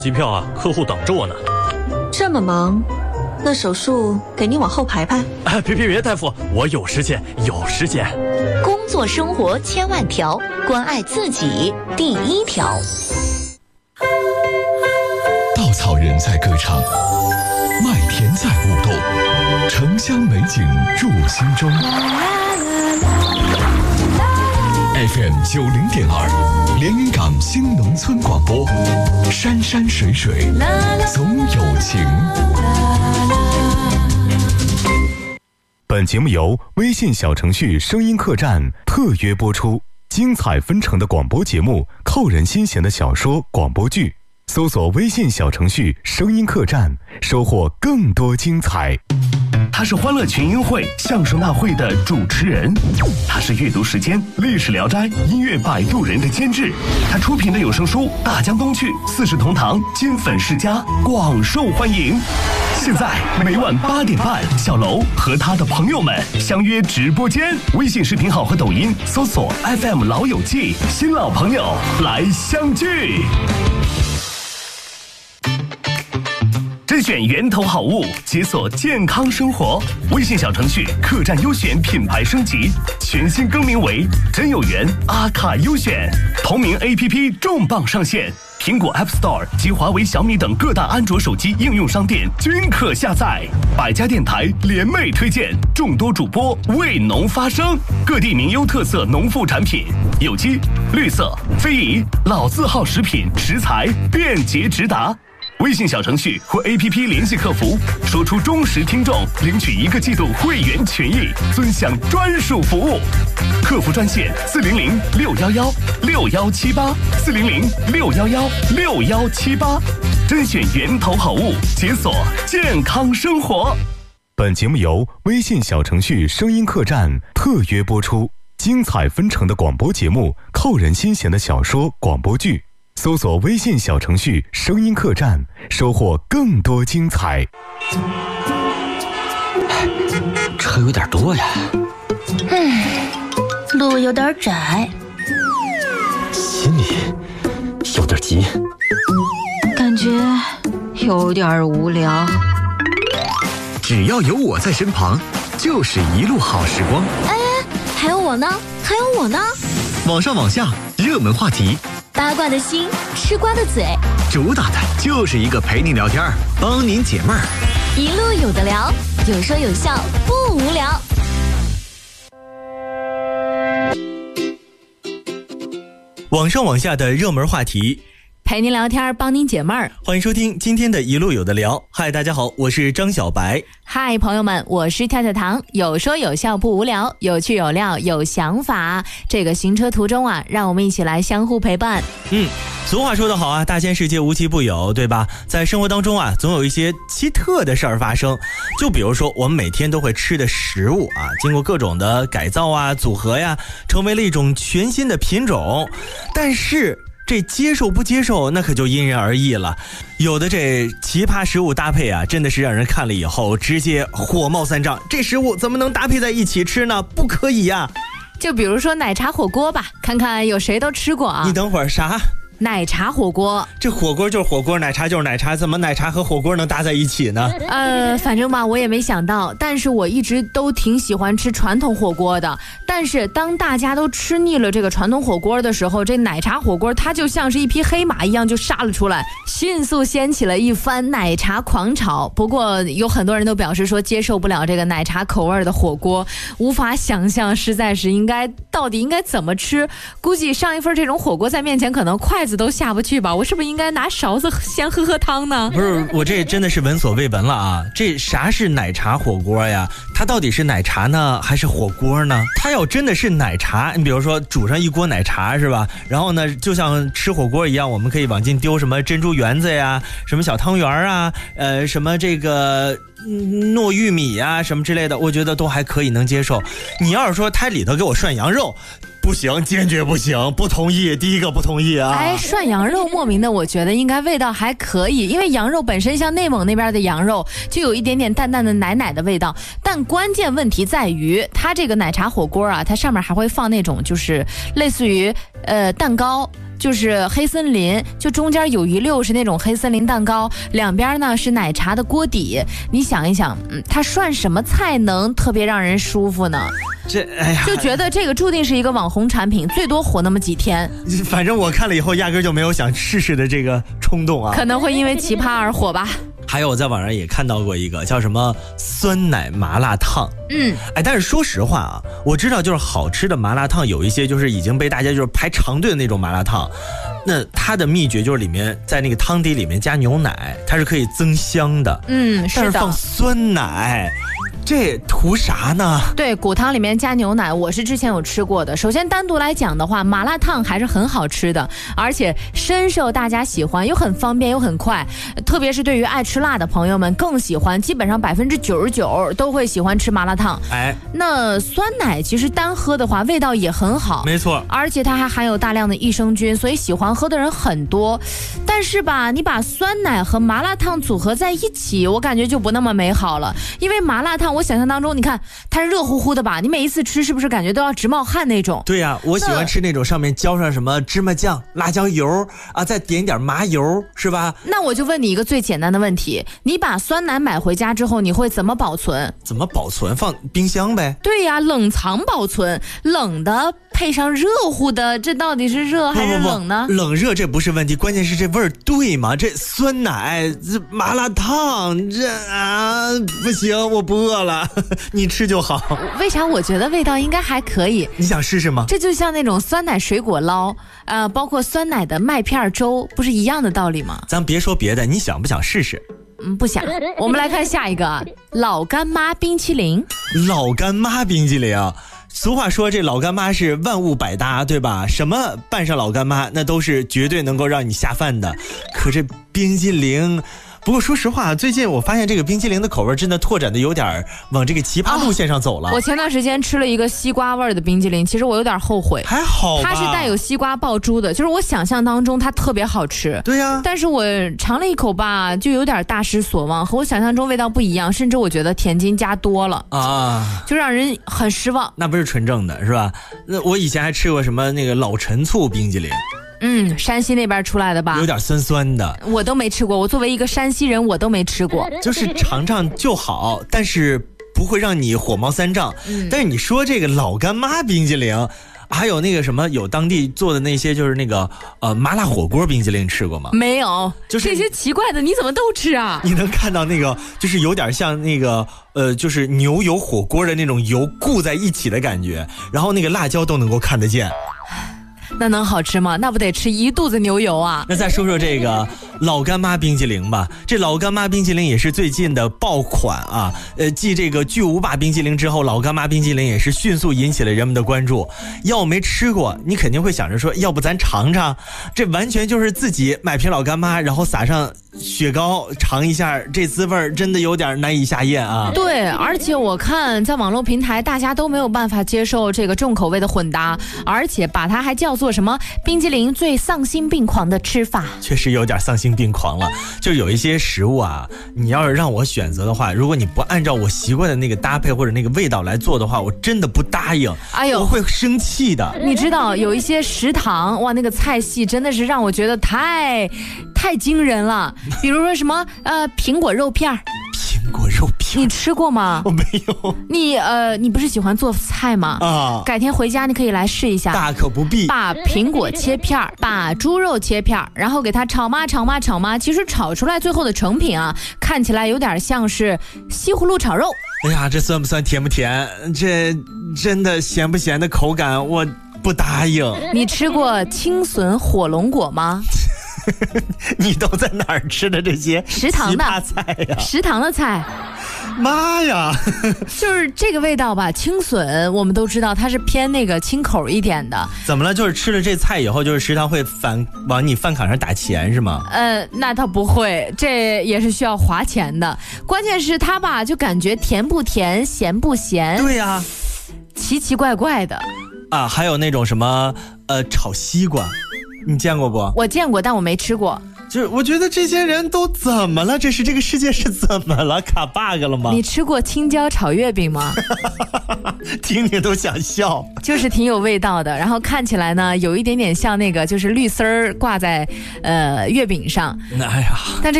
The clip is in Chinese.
机票啊，客户等着我呢。 这么忙，那手术给你往后排排。 哎，别，大夫，我有时间。 工作生活千万条，关爱自己第一条。 稻草人在歌唱，麦田在舞动，城乡美景入心中。FM 90.2，连云港新农村广播，山山水水总有情。本节目由微信小程序声音客栈特约播出，精彩纷呈的广播节目，扣人心弦的小说、广播剧，搜索微信小程序声音客栈，收获更多精彩。 他是欢乐群英会相声大会的主持人，他是阅读时间历史聊斋音乐摆渡人的监制，他出品的有声书《大江东去》《四世同堂》金粉世家广受欢迎。现在每晚8点半，小楼和他的朋友们相约直播间，微信视频号和抖音搜索 FM 老友记，新老朋友来相聚。甄选源头好物，解锁健康生活。微信小程序客栈优选品牌升级，全新更名为真有缘阿卡优选。同名 APP 重磅上线，苹果 App Store 及华为、小米等各大安卓手机应用商店均可下载。百家电台联袂推荐，众多主播为农发声，各地名优特色农副产品，有机、绿色、非遗、老字号食品食材便捷直达。微信小程序或 APP 联系客服，说出忠实听众，领取1个季度会员权益，尊享专属服务。客服专线400-611-6178，400-611-6178，甄选源头好物，解锁健康生活。 本节目由微信小程序声音客栈特约播出，精彩纷呈的广播节目，扣人心弦的小说、广播剧，搜索微信小程序声音客栈，收获更多精彩。 车有点多呀， 路有点窄， 心里有点急， 感觉有点无聊。 只要有我在身旁，就是一路好时光。 哎，还有我呢， 网上网下，热门话题， 八卦的心，吃瓜的嘴， 主打的就是一个陪您聊天，帮您解闷儿， 一路有的聊，有说有笑，不无聊。 网上网下的热门话题， 陪您聊天，帮您解闷儿。 欢迎收听今天的一路有的聊。嗨，大家好，我是张小白。 嗨，朋友们，我是跳跳糖，有说有笑不无聊，有趣有料有想法。这个行车途中啊，让我们一起来相互陪伴。 俗话说得好啊，大千世界无奇不有，对吧？在生活当中啊，总有一些奇特的事儿发生。就比如说我们每天都会吃的食物啊，经过各种的改造啊、组合呀，成为了一种全新的品种。但是这接受不接受，那可就因人而异了。有的这奇葩食物搭配啊，真的是让人看了以后直接火冒三丈。这食物怎么能搭配在一起吃呢？不可以呀！ 就比如说奶茶火锅吧，看看有谁都吃过啊。 你等会儿啥？ 奶茶火锅， 这火锅就是火锅，奶茶就是奶茶，怎么奶茶和火锅能搭在一起呢？ 反正吧，我也没想到，但是我一直都挺喜欢吃传统火锅的。但是当大家都吃腻了这个传统火锅的时候，这奶茶火锅它就像是一匹黑马一样就杀了出来，迅速掀起了一番奶茶狂潮。不过有很多人都表示说接受不了这个奶茶口味的火锅，无法想象实在是到底应该怎么吃。估计上一份这种火锅在面前，可能筷子都下不去吧，我是不是应该拿勺子先喝汤呢？ 不是，我这真的是闻所未闻了啊！这啥是奶茶火锅呀？它到底是奶茶呢，还是火锅呢？它要真的是奶茶，你比如说煮上一锅奶茶是吧？然后呢，就像吃火锅一样，我们可以往进丢什么珍珠圆子呀，什么小汤圆啊，什么这个糯玉米啊，什么之类的，我觉得都还可以能接受。你要是说它里头给我涮羊肉，不行，坚决不行，不同意，第一个不同意啊！ 涮羊肉莫名的，我觉得应该味道还可以，因为羊肉本身像内蒙那边的羊肉就有一点点淡淡的奶奶的味道。但关键问题在于，它这个奶茶火锅啊，它上面还会放那种就是类似于蛋糕。 就是黑森林，就中间有一溜是那种黑森林蛋糕，两边呢是奶茶的锅底。你想一想，它涮什么菜能特别让人舒服呢？ 哎呀， 就觉得这个注定是一个网红产品，最多火那么几天。 反正我看了以后，压根就没有想试试的这个冲动啊。 可能会因为奇葩而火吧。 还有我在网上也看到过一个叫什么酸奶麻辣烫，但是说实话啊，我知道就是好吃的麻辣烫有一些就是已经被大家就是排长队的那种麻辣烫，那它的秘诀就是里面在那个汤底里面加牛奶，它是可以增香的，但是放酸奶。这图啥呢？ 对，骨汤里面加牛奶，我是之前有吃过的。首先单独来讲的话，麻辣烫还是很好吃的，而且深受大家喜欢，又很方便又很快，特别是对于爱吃辣的朋友们更喜欢，基本上99%都会喜欢吃麻辣烫。那酸奶其实单喝的话味道也很好， 没错， 而且它还含有大量的益生菌，所以喜欢喝的人很多。但是吧，你把酸奶和麻辣烫组合在一起，我感觉就不那么美好了，因为麻辣烫我想象当中，你看它是热乎乎的吧，你每一次吃是不是感觉都要直冒汗那种？ 对呀，我喜欢吃那种上面浇上什么芝麻酱、辣椒油啊，再点点麻油，是吧？ 那我就问你一个最简单的问题，你把酸奶买回家之后，你会怎么保存？ 怎么保存？放冰箱呗。 对呀，冷藏保存，冷的配上热乎的，这到底是热还是冷呢？ 冷热这不是问题，关键是这味儿对吗？这酸奶、这麻辣烫，不行，我不饿了，你吃就好。 为啥我觉得味道应该还可以？ 你想试试吗？ 这就像那种酸奶水果捞，包括酸奶的麦片粥，不是一样的道理吗？ 咱别说别的，你想不想试试？ 不想。我们来看下一个，老干妈冰淇淋。 老干妈冰淇淋啊，俗话说这老干妈是万物百搭，对吧？什么拌上老干妈，那都是绝对能够让你下饭的。可这冰淇淋，不过说实话，最近我发现这个冰淇淋的口味真的拓展的有点往这个奇葩路线上走了。 我前段时间吃了一个西瓜味的冰淇淋，其实我有点后悔。 还好吧， 它是带有西瓜爆珠的，就是我想象当中它特别好吃。 对呀， 但是我尝了一口吧，就有点大失所望，和我想象中味道不一样，甚至我觉得甜精加多了啊，就让人很失望。 那不是纯正的是吧？那我以前还吃过什么那个老陈醋冰淇淋。 山西那边出来的吧， 有点酸酸的， 我都没吃过。我作为一个山西人，我都没吃过。 就是尝尝就好，但是不会让你火冒三丈。但是你说这个老干妈冰淇淋，还有那个什么有当地做的那些，就是那个麻辣火锅冰淇淋，吃过吗？ 没有， 就是这些奇怪的你怎么都吃啊？ 你能看到那个就是有点像那个就是牛油火锅的那种油固在一起的感觉，然后那个辣椒都能够看得见。 那能好吃吗？那不得吃一肚子牛油啊！ 那再说说这个老干妈冰淇淋吧。这老干妈冰淇淋也是最近的爆款啊。继这个巨无霸冰淇淋之后，老干妈冰淇淋也是迅速引起了人们的关注。要没吃过，你肯定会想着说，要不咱尝尝？这完全就是自己买瓶老干妈，然后撒上雪糕尝一下，这滋味真的有点难以下咽啊。 对，而且我看在网络平台大家都没有办法接受这个重口味的混搭，而且把它还叫做什么冰激凌最丧心病狂的吃法。 确实有点丧心病狂了。就有一些食物啊，你要是让我选择的话，如果你不按照我习惯的那个搭配或者那个味道来做的话，我真的不答应。我会生气的。 你知道有一些食堂，哇，那个菜系真的是让我觉得太惊人了。比如说什么苹果肉片。 苹果肉片你吃过吗？ 我没有。 你不是喜欢做菜吗？啊，改天回家你可以来试一下。 大可不必。 把苹果切片，把猪肉切片，然后给它炒嘛。其实炒出来最后的成品啊，看起来有点像是西葫芦炒肉。 哎呀，这算不算甜不甜？这真的咸不咸的口感，我不答应。 你吃过青笋火龙果吗？ 你都在哪儿吃的这些食堂的菜呀？ 食堂的菜， 妈呀！ 就是这个味道吧。青笋我们都知道它是偏那个清口一点的。 怎么了？就是吃了这菜以后，就是食堂会往你饭卡上打钱是吗？ 那倒不会，这也是需要花钱的。关键是它吧，就感觉甜不甜，咸不咸。 对呀， 奇奇怪怪的啊。还有那种什么炒西瓜。你见过不？ 我见过，但我没吃过。 就是我觉得这些人都怎么了？这个世界是怎么了？卡 bug 了吗？ 你吃过青椒炒月饼吗？ 听听都想笑， 就是挺有味道的，然后看起来呢有一点点像那个就是绿丝儿挂在月饼上。 哎呀， 但这